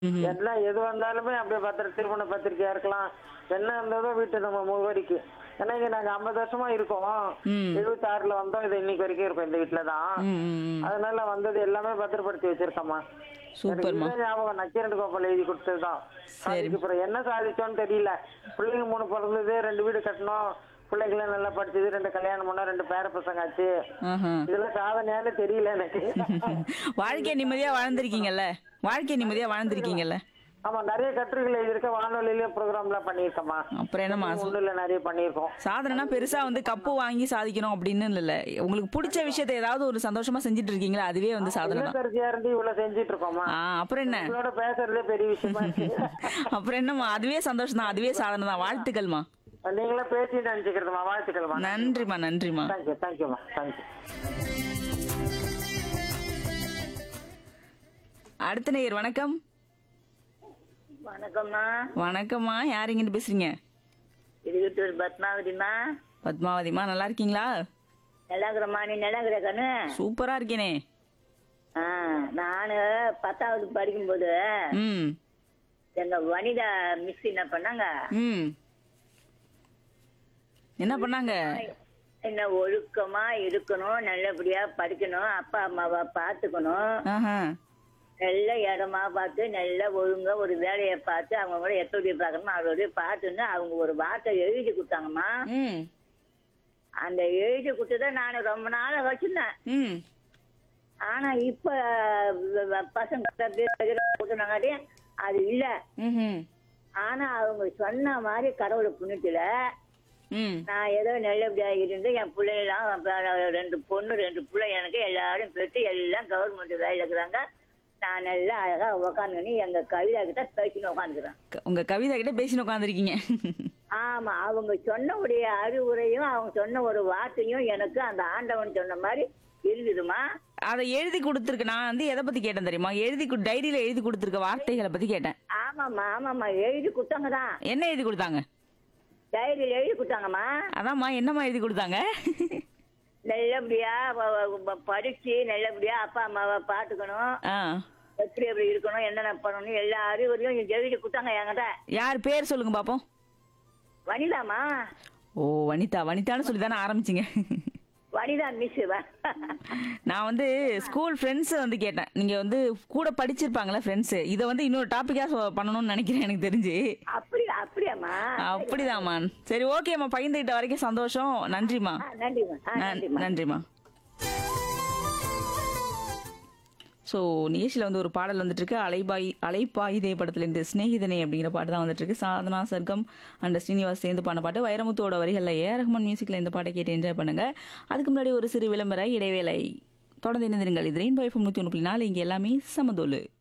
ம்ஹ்ம். எல்லாம் எது வந்தாலுமே அப்படியே திருமண பத்திரிக்கையா இருக்கலாம். என்ன இருந்ததோ வீட்டு நம்ம முகவரிக்கு. ஏன்னா இங்க நாங்க 50 வருஷமா இருக்கோம். ம். 76ல வந்தோம். இது இன்னைக்கு வரைக்கும் இருக்கோம் இந்த வீட்டுல தான். ம், ம், ம். அதனால வந்தது எல்லாமே பத்திரப்படுத்தி வச்சிருக்கோம்மா. எனக்கு சூப்பர்மா. இதுதான் ஞாபகம். நக்கீரன் கோபால் எழுதி கொடுத்ததுதான். சரி. அதுக்கு அப்புறம் என்ன சாதிச்சோன்னு தெரியல. பிள்ளைங்க 3 பிறந்தது, 2 வீடு கட்டணும், பிள்ளைங்களை நல்லா படிச்சது, 2 கல்யாணம் பண்ணோம், 2 பேர பசங்க ஆச்சு. ஆஹா. இதெல்லாம் சாதனையான்னு தெரியல எனக்கு. வாழ்க்கைய நிம்மதியா வாழ்ந்திருக்கீங்கல்ல? வாழ்க்கைய நிம்மதியா வாழ்ந்திருக்கீங்கல்ல? ஆமா, நிறைய கட்டுரைகள் எழுதியிருக்கேன். வானொலியிலேயே ப்ரோக்ராம்லாம் பண்ணியிருக்கேம்மா. அப்புறம் என்னம்மா? ஒண்ணுல நிறைய பண்ணியிருக்கோம். சாதனைனா பெருசா வந்து கப்பு வாங்கி சாதிக்கணும் அப்படின்னு இல்ல. உங்களுக்கு பிடிச்ச விஷயத்தை ஏதாவது ஒரு சந்தோஷமா செஞ்சுட்டு இருக்கீங்களா? அதுவே வந்து சாதனை தான். இல்லத்தரசியா இருந்து இவ்வளவு செஞ்சுட்டு இருக்கோம்மா. அப்புறம் என்ன? உங்களோட பேசுறதே பெரிய விஷயமா இருக்கு. அப்புறம் என்னம்மா? அதுவே சந்தோஷம் தான். அதுவே சாதனை தான். வாழ்த்துக்கள்மா. நீங்களே பேசி நினைச்சுக்கிறதுமா. வாழ்த்துக்கள்மா. நன்றிம்மா, நன்றிம்மா. தேங்க்யூமா. தேங்க்யூ. அடுத்த நேயர் வணக்கம். வணக்கம்மா. வணக்கம்மா. யார் இங்கிட்டு பேசுறீங்க? இருபத்தூர் பத்மாவதிம்மா. பத்மாவதிமா, நல்லா இருக்கீங்களா? நல்லா இருக்கிறம்மா. நீ நல்லா இருக்கிற கண்ணு? சூப்பரா இருக்கேனே. நானு 10வது படிக்கும்போது ம். எங்க வனிதா மிஸ் என்ன பண்ணாங்க, ம். என்ன பண்ணாங்க? என்ன ஒழுக்கமா இருக்கணும், நல்லபடியா படிக்கணும், அப்பா அம்மாவை பாத்துக்கணும், ஆஹா. நல்ல இடமா பார்த்து நல்ல ஒழுங்கா ஒரு வேலையை பார்த்து அவங்க கூட எப்படி பார்க்கணுமோ அதோடய பார்த்துன்னு அவங்க ஒரு வார்த்தை எழுதி கொடுத்தாங்கம்மா. ம். அந்த எழுதி கொடுத்ததை நான் ரொம்ப நாளை வச்சிருந்தேன். ம். ஆனா இப்ப பசங்க கொடுத்தாங்காட்டி அது இல்ல. ம்ஹும். ஆனா அவங்க சொன்ன மாதிரி கடவுளை புண்ணியத்துல ம். நான் ஏதோ நல்லபடியா இருந்து என் பிள்ளைலாம் 2 பொண்ணு 2 பிள்ளை எனக்கு எல்லாரும் பெற்று எல்லாம் கவர்மெண்ட் வேலையில இருக்கிறாங்க. நான் நல்லா அழகா உக்காந்துன்னு எங்க கவிதா கிட்ட பேசின்னு உட்காந்துக்கிறேன். உங்க கவிதா கிட்ட பேசின்னு உட்காந்துருக்கீங்க. ஆமா, அவங்க சொன்னவுடைய அறிவுரையும் அவங்க சொன்ன ஒரு வார்த்தையும் எனக்கு அந்த ஆண்டவன் சொன்ன மாதிரி இருக்குதுமா. அதை எழுதி கொடுத்துருக்கு. நான் வந்து எதை பத்தி கேட்டேன் தெரியுமா? டைரியில எழுதி கொடுத்துருக்க வார்த்தைகளை பத்தி கேட்டேன். ஆமாம்மா எழுதி கொடுத்தாங்கதான். என்ன எழுதி கொடுத்தாங்க? டைரியில எழுதி கொடுத்தாங்கம்மா. அதாம்மா, என்னம்மா எழுதி கொடுத்தாங்க? நல்லபடியா படிச்சு நல்லபடியா அப்பா அம்மாவை பாத்துக்கணும், ஆ. எப்படி எப்படி இருக்கணும், என்னென்ன பண்ணணும், எல்லா அறிவுரையும் எழுதி கொடுத்தாங்க என்கிட்ட. யார் பேர் சொல்லுங்க பாப்போம். வனிதாமா. ஓ, வனிதான்னு சொல்லி தானே ஆரம்பிச்சிங்க. வனிதா மிஸ். நான் வந்து ஸ்கூல் ஃப்ரெண்ட்ஸ் வந்து கேட்டேன். நீங்க வந்து கூட படிச்சிருப்பாங்களா ஃப்ரெண்ட்ஸ், இதை வந்து இன்னொரு டாபிக்கா பண்ணணும்னு நினைக்கிறேன் எனக்கு தெரிஞ்சு. அப்படியாம்மா? அப்படிதாம்மா. சரி, ஓகேம்மா. பகிர்ந்துகிட்ட வரைக்கும் சந்தோஷம். நன்றிம்மா. நன்றிம்மா. நன்றிம்மா. ஸோ நிகழ்ச்சியில் வந்து ஒரு பாடல் வந்துட்டு இருக்கு. அலைப்பாயுதே படத்துலேருந்து ஸ்நேகிதனே அப்படிங்கிற பாட்டு தான் வந்துட்டு இருக்கு. சாதனா சர்க்கம் அண்ட் ஸ்ரீனிவாஸ் சேர்ந்து பாடின பாட்டு. வைரமுத்தோட வரிகளில் ரஹ்மான் மியூசிக்கில் இந்த பாட்டை கேட்டு என்ஜாய் பண்ணுங்க. அதுக்கு முன்னாடி ஒரு சிறு விளம்பர இடைவேளை. தொடர்ந்து இணைந்திருங்கள். இது ரெயின்போ எஃப்எம் 101.4. இங்கே எல்லாமே சமதோலு.